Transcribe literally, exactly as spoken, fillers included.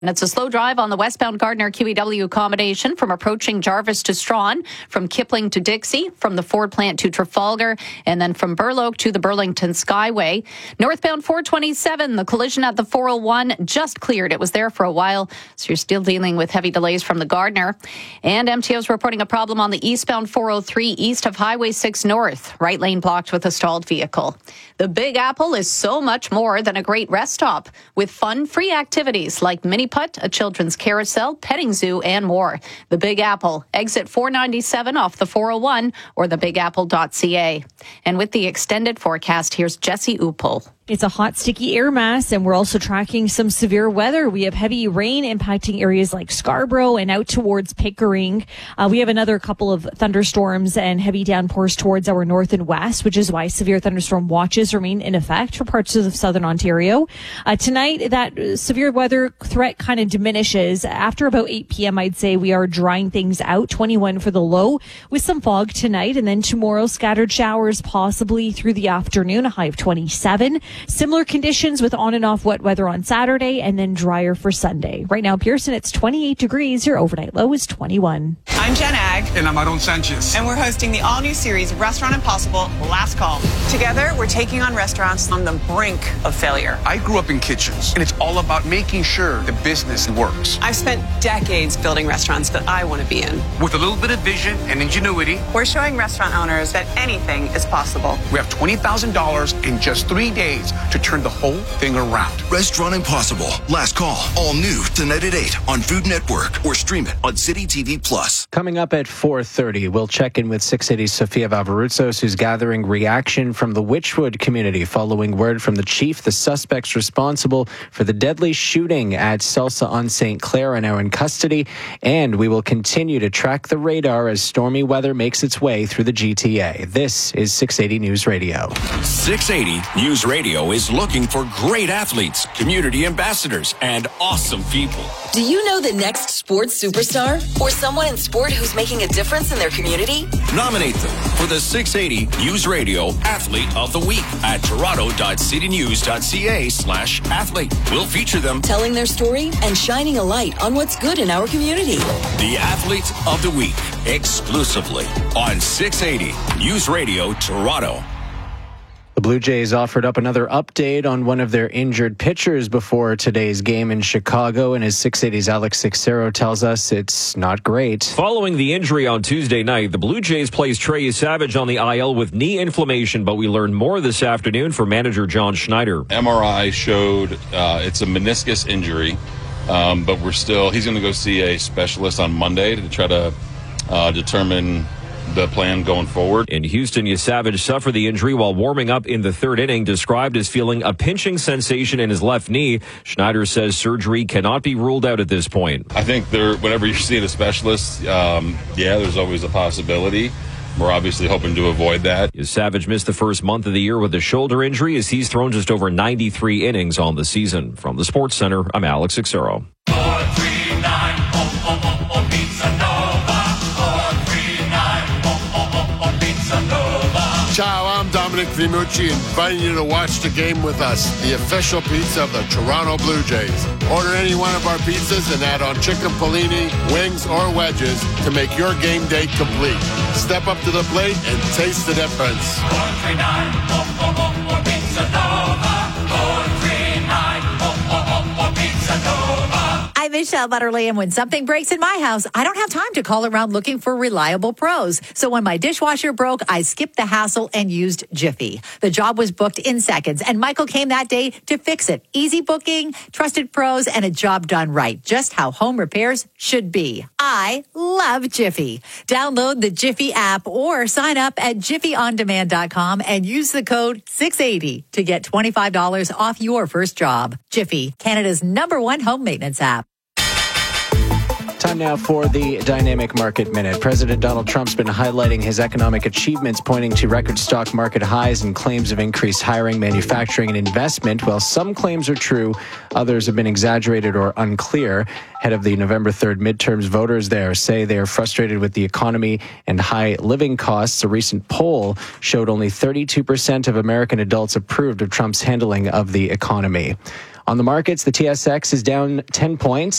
And it's a slow drive on the westbound Gardner Q E W combination from approaching Jarvis to Strawn, from Kipling to Dixie, from the Ford plant to Trafalgar, and then from Burloak to the Burlington Skyway. Northbound four twenty-seven, the collision at the four oh one just cleared. It was there for a while, so you're still dealing with heavy delays from the Gardner. And M T O's reporting a problem on the eastbound four oh three east of Highway six North. Right lane blocked with a stalled vehicle. The Big Apple is so much more than a great rest stop, with fun, free activities like mini putt, a children's carousel, petting zoo, and more. The Big Apple, exit four ninety-seven off the four oh one or the big apple dot c a. And with the extended forecast, here's Jesse Uppel. It's a hot, sticky air mass, and we're also tracking some severe weather. We have heavy rain impacting areas like Scarborough and out towards Pickering. Uh, we have another couple of thunderstorms and heavy downpours towards our north and west, which is why severe thunderstorm watches remain in effect for parts of southern Ontario. Uh, tonight, that severe weather threat kind of diminishes. After about eight p.m., I'd say we are drying things out. twenty-one for the low with some fog tonight, and then tomorrow, scattered showers possibly through the afternoon, a high of twenty-seven. Similar conditions with on and off wet weather on Saturday, and then drier for Sunday. Right now, Pearson, it's twenty-eight degrees. Your overnight low is twenty-one. I'm Jen Ag. And I'm Aaron Sanchez. And we're hosting the all-new series, Restaurant Impossible, Last Call. Together, we're taking on restaurants on the brink of failure. I grew up in kitchens, and it's all about making sure the business works. I've spent decades building restaurants that I want to be in. With a little bit of vision and ingenuity, we're showing restaurant owners that anything is possible. We have twenty thousand dollars in just three days to turn the whole thing around. Restaurant Impossible, Last Call, all new tonight at eight on Food Network, or stream it on City T V Plus. Coming up at four thirty, we'll check in with six eighty's Sofia Valvaroutsos, who's gathering reaction from the Witchwood community following word from the chief. The suspects responsible for the deadly shooting at Salsa on Saint Clair are now in custody, and we will continue to track the radar as stormy weather makes its way through the G T A. This is six eighty News Radio. six eighty News Radio is looking for great athletes, community ambassadors, and awesome people. Do you know the next sports superstar or someone in sport who's making a difference in their community? Nominate them for the six eighty News Radio Athlete of the Week at toronto.citynews.ca slash athlete. We'll feature them telling their story and shining a light on what's good in our community. The Athlete of the Week, exclusively on six eighty News Radio Toronto. The Blue Jays offered up another update on one of their injured pitchers before today's game in Chicago, and as six eighty's Alex Sixero tells us, it's not great. Following the injury on Tuesday night, the Blue Jays placed Trey Savage on the I L with knee inflammation, but we learned more this afternoon from manager John Schneider. M R I showed uh, it's a meniscus injury, um, but we're still, he's going to go see a specialist on Monday to try to uh, determine the plan going forward. In Houston, Yesavage suffered the injury while warming up in the third inning, described as feeling a pinching sensation in his left knee. Schneider says surgery cannot be ruled out at this point. I think there, whenever you see a specialist, um, yeah, there's always a possibility. We're obviously hoping to avoid that. Yesavage missed the first month of the year with a shoulder injury as he's thrown just over ninety-three innings on the season. From the Sports Center, I'm Alex Sixero. Ciao, I'm Dominic Vimucci, inviting you to watch the game with us, the official pizza of the Toronto Blue Jays. Order any one of our pizzas and add on chicken pellini, wings, or wedges to make your game day complete. Step up to the plate and taste the difference. four three nine, oh, oh, oh, oh, Pizza Nova. four three nine, oh, oh, oh, oh, Pizza Nova. I'm Michelle Butterly, and when something breaks in my house, I don't have time to call around looking for reliable pros. So when my dishwasher broke, I skipped the hassle and used Jiffy. The job was booked in seconds, and Michael came that day to fix it. Easy booking, trusted pros, and a job done right. Just how home repairs should be. I love Jiffy. Download the Jiffy app or sign up at jiffy on demand dot com and use the code six eighty to get twenty-five dollars off your first job. Jiffy, Canada's number one home maintenance app. Time now for the Dynamic Market Minute. President Donald Trump's been highlighting his economic achievements, pointing to record stock market highs and claims of increased hiring, manufacturing, and investment. While some claims are true, others have been exaggerated or unclear. Ahead of the November third midterms, voters there say they are frustrated with the economy and high living costs. A recent poll showed only thirty-two percent of American adults approved of Trump's handling of the economy. On the markets, the T S X is down ten points.